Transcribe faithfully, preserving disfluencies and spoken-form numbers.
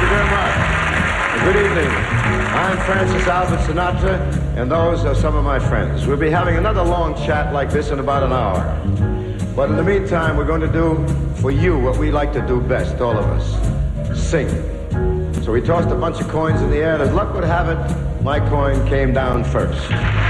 you very much. Good evening. I'm Francis Albert Sinatra, and those are some of my friends. We'll be having another long chat like this in about an hour. But in the meantime, we're going to do for you what we like to do best, all of us. Sing. So we tossed a bunch of coins in the air, and as luck would have it, my coin came down first.